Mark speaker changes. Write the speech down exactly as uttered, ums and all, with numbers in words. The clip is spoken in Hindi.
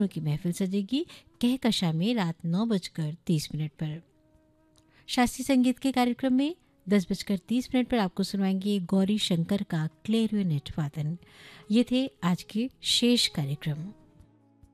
Speaker 1: की महफिल सजेगी कहकशा में रात नौ बजकर तीस मिनट पर। शास्त्रीय संगीत के कार्यक्रम में दस बजकर तीस मिनट पर आपको सुनवाएंगे गौरी शंकर का क्लेरिनेट वादन। ये थे आज के शेष कार्यक्रम।